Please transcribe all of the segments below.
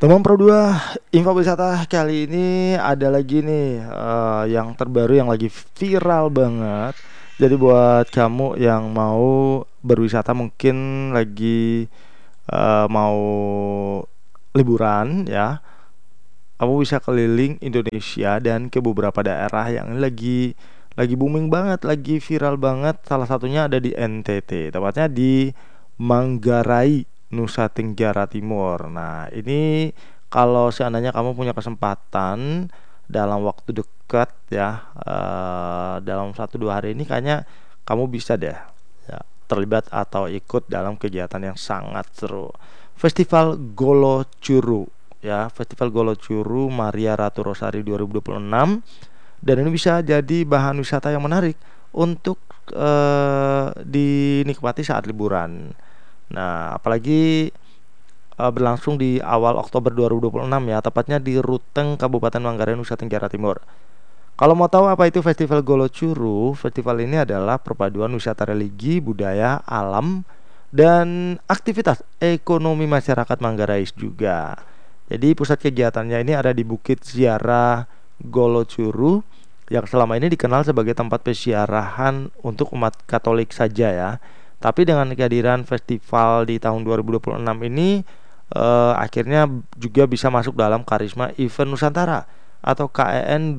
Teman Pro 2, info wisata kali ini ada lagi nih yang terbaru yang lagi viral banget. Jadi buat kamu yang mau berwisata mungkin lagi mau liburan ya, kamu bisa keliling Indonesia dan ke beberapa daerah yang lagi booming banget, lagi viral banget. Salah satunya ada di NTT, tepatnya di Manggarai, Nusa Tenggara Timur. Nah, ini kalau seandainya kamu punya kesempatan dalam waktu dekat ya, dalam 1-2 hari ini kayaknya kamu bisa deh ya, terlibat atau ikut dalam kegiatan yang sangat seru. Festival Golo Curu ya, Festival Golo Curu Maria Ratu Rosari 2026, dan ini bisa jadi bahan wisata yang menarik untuk dinikmati saat liburan. Nah, apalagi berlangsung di awal Oktober 2026 ya, tepatnya di Ruteng, Kabupaten Manggarai, Nusa Tenggara Timur. Kalau mau tahu apa itu Festival Golo Curu, festival ini adalah perpaduan wisata religi, budaya, alam, dan aktivitas ekonomi masyarakat Manggarai juga. Jadi pusat kegiatannya ini ada di Bukit Ziarah Golo Curu, yang selama ini dikenal sebagai tempat peziarahan untuk umat Katolik saja ya. Tapi dengan kehadiran festival di tahun 2026 ini, akhirnya juga bisa masuk dalam karisma event Nusantara atau KEN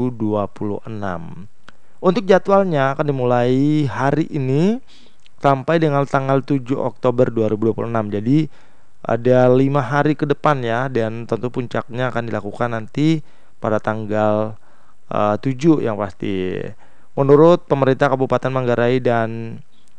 2026. Untuk jadwalnya akan dimulai hari ini sampai dengan tanggal 7 Oktober 2026. Jadi ada 5 hari ke depan ya, dan tentu puncaknya akan dilakukan nanti pada tanggal 7 yang pasti. Menurut pemerintah Kabupaten Manggarai dan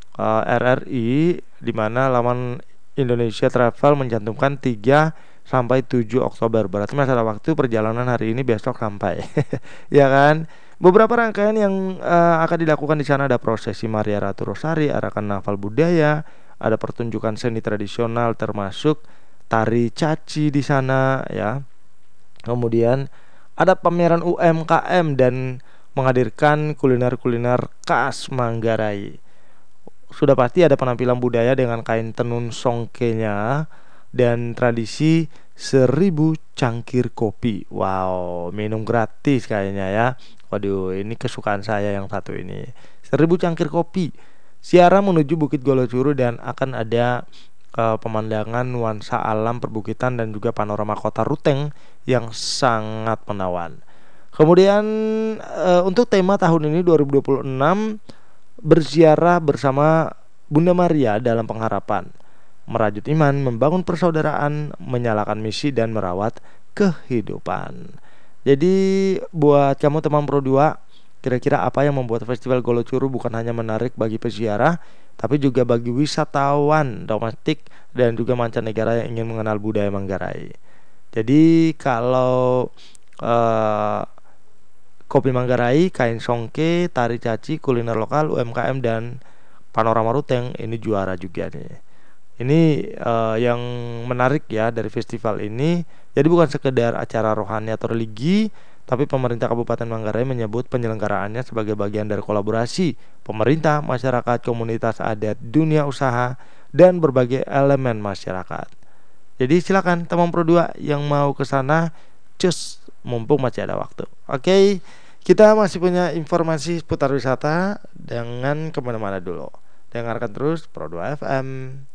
RRI, di mana laman Indonesia Travel mencantumkan 3 sampai 7 Oktober. Berarti masalah waktu perjalanan hari ini besok sampai. Ya kan? Beberapa rangkaian yang akan dilakukan di sana ada prosesi Maria Ratu Rosari, arakan naval budaya, ada pertunjukan seni tradisional termasuk tari caci di sana ya. Kemudian ada pameran UMKM dan menghadirkan kuliner-kuliner khas Manggarai. Sudah pasti ada penampilan budaya dengan kain tenun songkenya dan tradisi 1.000 cangkir kopi. Wow, minum gratis kayaknya ya. Waduh, ini kesukaan saya yang satu ini. 1.000 cangkir kopi. Ziarah menuju Bukit Golo Curu dan akan ada pemandangan nuansa alam perbukitan dan juga panorama kota Ruteng yang sangat menawan. Kemudian untuk tema tahun ini 2026, berziarah bersama Bunda Maria dalam pengharapan, merajut iman, membangun persaudaraan, menyalakan misi, dan merawat kehidupan. Jadi buat kamu teman Pro 2, kira-kira apa yang membuat Festival Golo Curu bukan hanya menarik bagi peziarah, tapi juga bagi wisatawan domestik dan juga mancanegara yang ingin mengenal budaya Manggarai. Jadi kalau kopi Manggarai, kain songke, tari caci, kuliner lokal, UMKM, dan panorama Ruteng ini juara juga nih. Ini yang menarik ya dari festival ini. Jadi bukan sekedar acara rohani atau religi, tapi pemerintah Kabupaten Manggarai menyebut penyelenggaraannya sebagai bagian dari kolaborasi pemerintah, masyarakat, komunitas adat, dunia usaha, dan berbagai elemen masyarakat. Jadi silakan teman Pro 2 yang mau ke sana, cus, mumpung masih ada waktu. Oke, kita masih punya informasi seputar wisata, jangan kemana-mana dulu. Dengarkan terus Pro 2 FM.